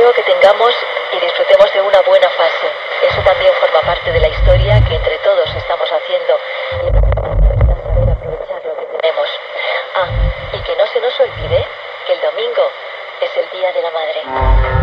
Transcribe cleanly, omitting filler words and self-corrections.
deseo que tengamos y disfrutemos de una buena fase. Eso también forma parte de la historia que entre todos estamos haciendo. Y saber aprovechar lo que tenemos. Ah, y que no se nos olvide que el domingo es el Día de la Madre.